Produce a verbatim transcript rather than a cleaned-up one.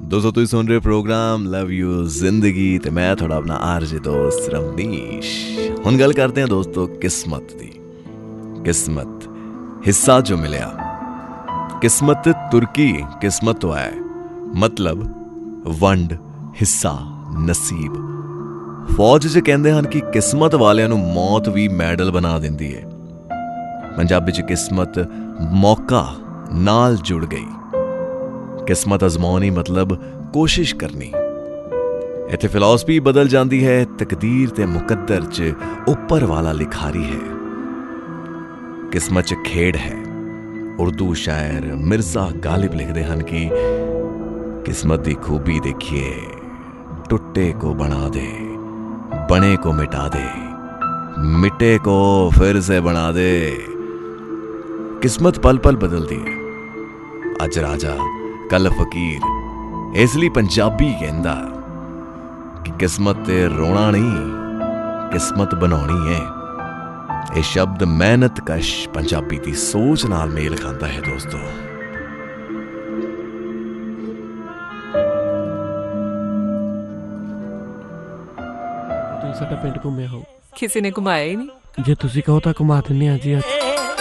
दोस्तों तुसीं सुन रहे प्रोग्राम लव यू जिंदगी ते मैं थोड़ा अपना आरजे दोस्त रमनीश। हुण गल करते हैं दोस्तों किस्मत दी। किस्मत हिस्सा जो मिलिया, किस्मत तुर्की किस्मत तो है, मतलब वंड हिस्सा नसीब। फौज च कहते हैं कि किस्मत वालियां नूं मौत भी मैडल बना दिंदी है। पंजाबी च किस्मत मौका नाल जुड़ गई। किस्मत अजमाउणी मतलब कोशिश करनी। इत्थे फिलॉसफी बदल जाती है, तकदीर ते मुकद्दर च उपर वाला लिखारी है। किस्मत च खेड़ है। उर्दू शायर मिर्जा गालिब लिखते हैं कि किस्मत दी खूबी देखिए, टुट्टे को बना दे, बने को मिटा दे, मिटे को फिर से बना दे। किस्मत पल पल बदलती है। अज राजा कल फकीर, इसलिए पंजाबी कहंदा कि किस्मत ते रोना नहीं, किस्मत बनानी है। यह शब्द मेहनत कश पंजाबी की सोच नाल मेल खाता है दोस्तों। तुसीं साडा पिंड घुम्मिया हो? किसी ने घुमाया ही नहीं। जे तुसीं कहो तां घुमा दिंदे आ जी।